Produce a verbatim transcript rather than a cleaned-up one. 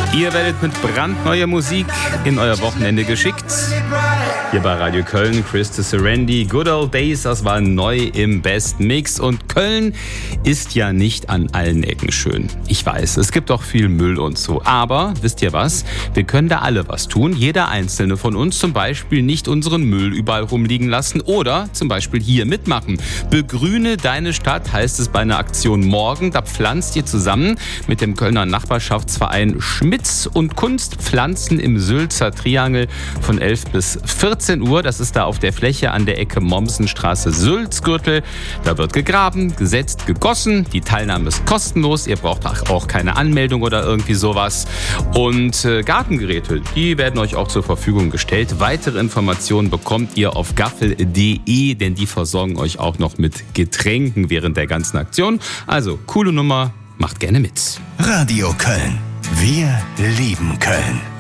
Ihr werdet mit brandneuer Musik in euer Wochenende geschickt. Hier bei Radio Köln, Chris Serendi, Good Old Days, das war neu im Best Mix. Und Köln ist ja nicht an allen Ecken schön. Ich weiß, es gibt auch viel Müll und so. Aber, wisst ihr was? Wir können da alle was tun. Jeder einzelne von uns, zum Beispiel nicht unseren Müll überall rumliegen lassen oder zum Beispiel hier mitmachen. Begrüne deine Stadt heißt es bei einer Aktion morgen. Da pflanzt ihr zusammen mit dem Kölner Nachbarschaftsverein Schmitz und Kunst Pflanzen im Sülzer Triangel von elf bis vierzehn Uhr. Das ist da auf der Fläche an der Ecke Mommsenstraße Sülzgürtel. Da wird gegraben, gesetzt, gegossen. Die Teilnahme ist kostenlos. Ihr braucht auch keine Anmeldung oder irgendwie sowas. Und äh, Gartengeräte, die werden euch auch zur Verfügung gestellt. Weitere Informationen bekommt ihr auf gaffel punkt de, denn die versorgen euch auch noch mit Getränken während der ganzen Aktion. Also, coole Nummer, macht gerne mit. Radio Köln. Wir lieben Köln.